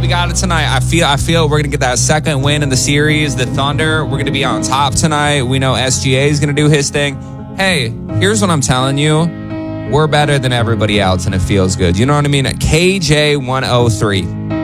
We got it tonight. I feel we're going to get that second win in the series. The Thunder, we're going to be on top tonight. We know SGA is going to do his thing. Hey, here's what I'm telling you. We're better than everybody else, and it feels good. You know what I mean? KJ103.